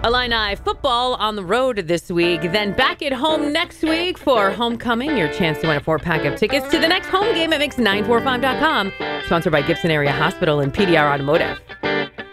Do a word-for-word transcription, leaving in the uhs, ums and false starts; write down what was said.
Illini football on the road this week, then back at home next week for homecoming. Your chance to win a four-pack of tickets to the next home game at mix nine four five dot com. Sponsored by Gibson Area Hospital and P D R Automotive.